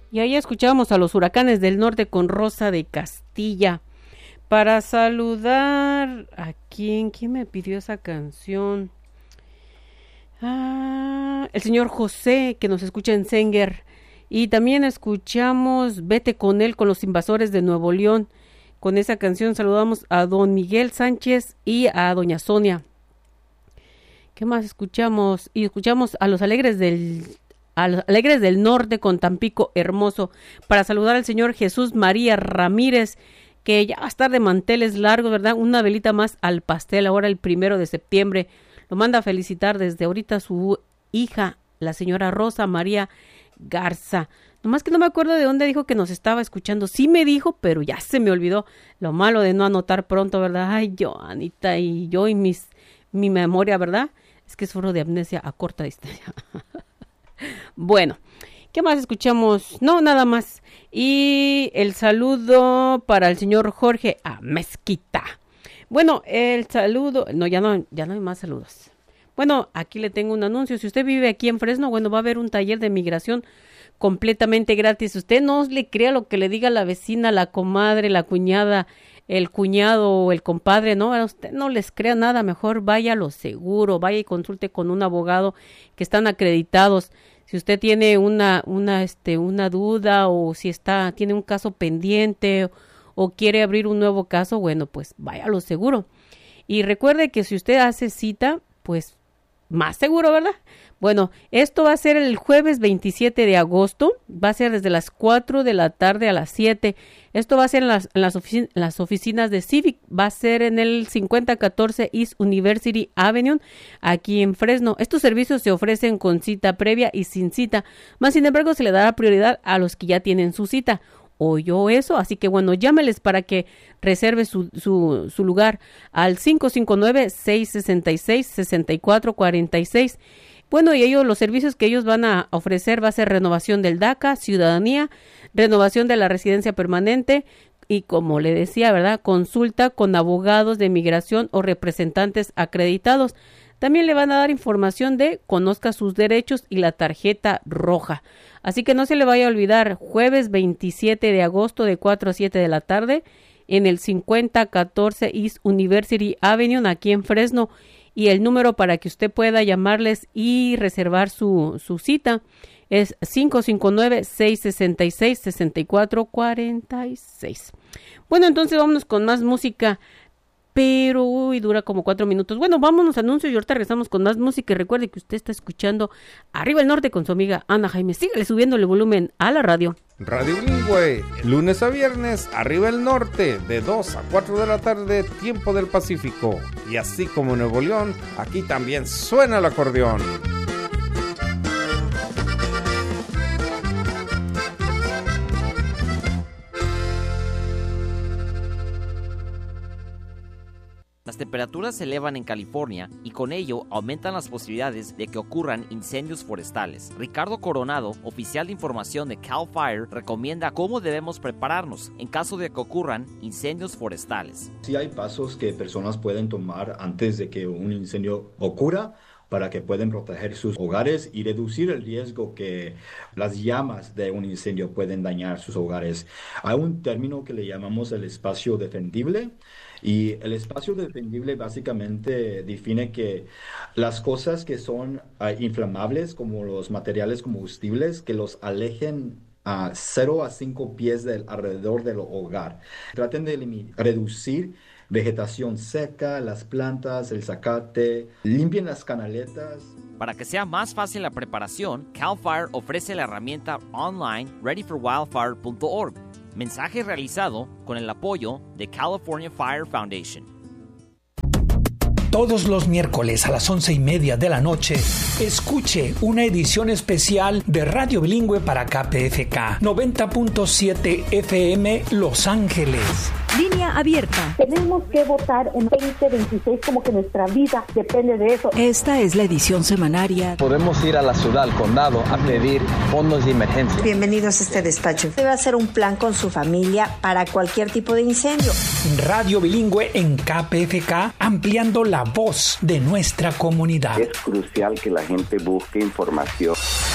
Y ahí escuchábamos a los Huracanes del Norte con Rosa de Castilla. Para saludar a quién me pidió esa canción. El señor José, que nos escucha en Senger. Y también escuchamos Vete con él con los Invasores de Nuevo León. Con esa canción saludamos a don Miguel Sánchez y a doña Sonia. ¿Qué más escuchamos? Y escuchamos a los Alegres del Norte con Tampico Hermoso, para saludar al señor Jesús María Ramírez, que ya va a estar de manteles largos, ¿verdad? Una velita más al pastel ahora el 1 de septiembre. Lo manda a felicitar desde ahorita su hija, la señora Rosa María Garza. Nomás que no me acuerdo de dónde dijo que nos estaba escuchando. Sí me dijo, pero ya se me olvidó. Lo malo de no anotar pronto, ¿verdad? Ay, yo, Anita, y yo y mi memoria, ¿verdad? Es que sufro de amnesia a corta distancia. Bueno, ¿qué más escuchamos? No, nada más. Y el saludo para el señor Jorge Mezquita. Bueno, el saludo... No, ya no hay más saludos. Bueno, aquí le tengo un anuncio. Si usted vive aquí en Fresno, bueno, va a haber un taller de migración completamente gratis. Usted no le crea lo que le diga la vecina, la comadre, la cuñada, el cuñado o el compadre, ¿no? A usted no les crea nada, mejor vaya a lo seguro, vaya y consulte con un abogado que están acreditados. Si usted tiene una duda o si tiene un caso pendiente o quiere abrir un nuevo caso, bueno, pues vaya a lo seguro. Y recuerde que si usted hace cita, pues más seguro, ¿verdad? Bueno, esto va a ser el jueves 27 de agosto, va a ser desde las 4 de la tarde a las 7. Esto va a ser en las oficinas de Civic, va a ser en el 5014 East University Avenue, aquí en Fresno. Estos servicios se ofrecen con cita previa y sin cita, más sin embargo se le dará prioridad a los que ya tienen su cita. ¿Oyó eso? Así que bueno, llámeles para que reserve su lugar al 559-666-6446. Bueno, y los servicios que ellos van a ofrecer va a ser renovación del DACA, ciudadanía, renovación de la residencia permanente y, como le decía, ¿verdad?, consulta con abogados de migración o representantes acreditados. También le van a dar información de conozca sus derechos y la tarjeta roja. Así que no se le vaya a olvidar, jueves 27 de agosto de 4 a 7 de la tarde en el 5014 East University Avenue, aquí en Fresno. Y el número para que usted pueda llamarles y reservar su cita es 559-666-6446. Bueno, entonces vámonos con más música, pero dura como 4 minutos. Bueno, vámonos a anuncios y ahorita regresamos con más música. Y recuerde que usted está escuchando Arriba el Norte con su amiga Ana Jaime. Sígale subiendo el volumen a la radio. Radio Bilingüe, lunes a viernes, Arriba el Norte, de 2 a 4 de la tarde, tiempo del Pacífico. Y así como en Nuevo León, aquí también suena el acordeón. Las temperaturas se elevan en California y con ello aumentan las posibilidades de que ocurran incendios forestales. Ricardo Coronado, oficial de información de CAL FIRE, recomienda cómo debemos prepararnos en caso de que ocurran incendios forestales. Sí hay pasos que personas pueden tomar antes de que un incendio ocurra para que puedan proteger sus hogares y reducir el riesgo que las llamas de un incendio pueden dañar sus hogares. Hay un término que le llamamos el espacio defendible. Y el espacio defendible básicamente define que las cosas que son inflamables, como los materiales combustibles, que los alejen a 0 a 5 pies alrededor del hogar. Traten de reducir vegetación seca, las plantas, el zacate, limpien las canaletas. Para que sea más fácil la preparación, CAL FIRE ofrece la herramienta online readyforwildfire.org. Mensaje realizado con el apoyo de California Fire Foundation. Todos los miércoles a las 11:30 de la noche, escuche una edición especial de Radio Bilingüe para KPFK 90.7 FM Los Ángeles. Línea abierta. Tenemos que votar en 2026, como que nuestra vida depende de eso. Esta es la edición semanaria. Podemos ir a la ciudad, al condado, a pedir fondos de emergencia. Bienvenidos a este despacho. Debe hacer un plan con su familia para cualquier tipo de incendio. Radio Bilingüe en KPFK, ampliando la voz de nuestra comunidad. Es crucial que la gente busque información.